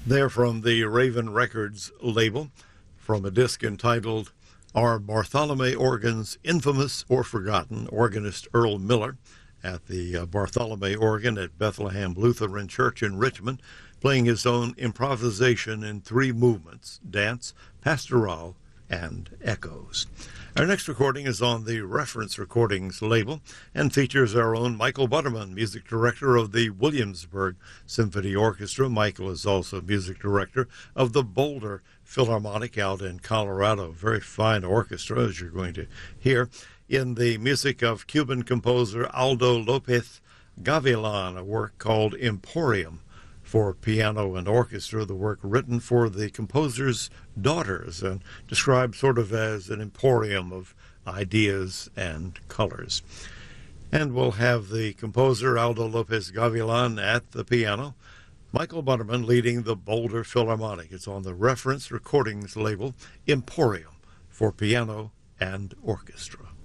They're from the Raven Records label, from a disc entitled Are Bartholomew Organs Infamous or Forgotten? Organist Earl Miller at the Bartholomew organ at Bethlehem Lutheran Church in Richmond, playing his own improvisation in 3 movements: dance, pastoral, and echoes. Our next recording is on the Reference Recordings label and features our own Michael Butterman, music director of the Williamsburg Symphony Orchestra. Michael is also music director of the Boulder Philharmonic out in Colorado. Very fine orchestra, as you're going to hear, in the music of Cuban composer Aldo Lopez Gavilan, a work called Emporium for piano and orchestra, the work written for the composer's daughters and described sort of as an emporium of ideas and colors. And we'll have the composer Aldo Lopez Gavilan at the piano, Michael Butterman leading the Boulder Philharmonic. It's on the Reference Recordings label, Emporium for piano and orchestra.